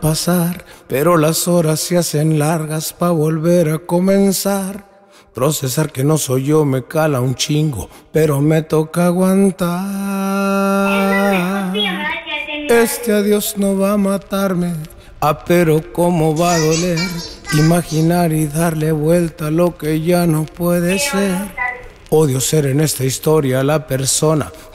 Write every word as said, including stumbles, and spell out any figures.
pasar, pero las horas se hacen largas pa' volver a comenzar. Procesar que no soy yo me cala un chingo, pero me toca aguantar. Este adiós no va a matarme, ah, pero cómo va a doler. Imaginar y darle vuelta a lo que ya no puede ser. Odio ser en esta historia la persona